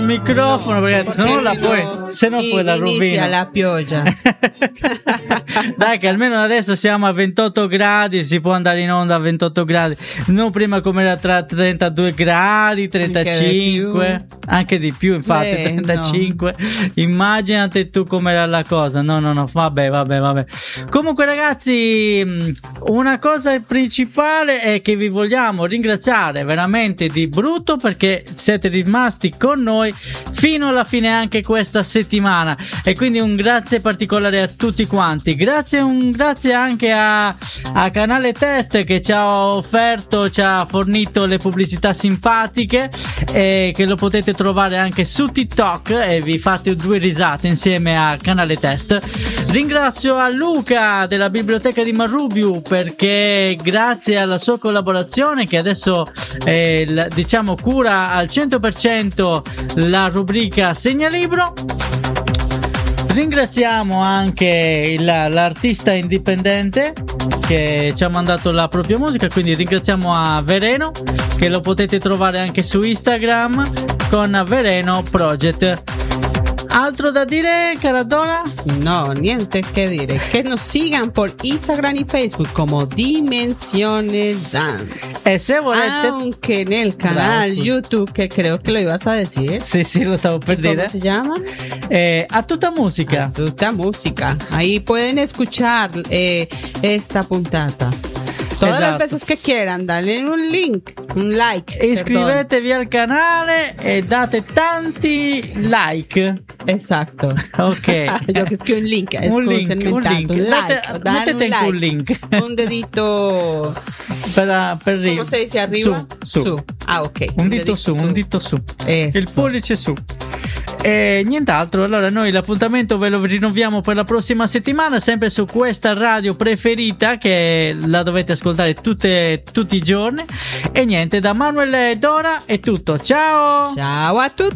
microfono perché se no poi la rovina. Inizia la pioggia. Dai, che almeno adesso siamo a 28 gradi, si può andare in onda a 28 gradi. Non prima come era tra 32 gradi, 35, anche di più infatti. 35. No. Immaginate tu com'era la cosa. No, vabbè. Comunque ragazzi, una cosa principale è che vi vogliamo ringraziare veramente di brutto perché siete rimasti con noi fino alla fine anche questa settimana, e quindi un grazie particolare a tutti quanti. Un grazie anche a Canale Test che ci ha fornito le pubblicità simpatiche, e che lo potete trovare anche su TikTok e vi fate 2 risate insieme a Canale Test. Ringrazio a Luca della Biblioteca di Marrubiu perché grazie alla sua collaborazione, che adesso diciamo cura al 100% la rubrica Segnalibro. Ringraziamo anche l'artista indipendente che ci ha mandato la propria musica, quindi ringraziamo a Vereno, che lo potete trovare anche su Instagram con Vereno Project. ¿Altro da dire, Caradona? No, niente que dire. Que nos sigan por Instagram y Facebook como Dimensiones Dance. Se volete... Aunque en el canal YouTube, que creo que lo ibas a decir. Sí, lo estaba perdiendo. ¿Cómo se llama? A Tutta Música. A Tutta Música. Ahí pueden escuchar esta puntata. Todas las veces que quieran, dale un link, un like. Iscrivetevi al canale e date tanti like. Esatto. Ok. Yo que es que un link. Un link. Like. Mettete anche un link. Un dedito per ¿Cómo se dice arriba? Su. Ah, ok. Un dito su. Eso. Il pollice su. E nient'altro, allora noi l'appuntamento ve lo rinnoviamo per la prossima settimana, sempre su questa radio preferita che la dovete ascoltare tutti i giorni. E niente, da Manuel e Dora è tutto, ciao a tutti.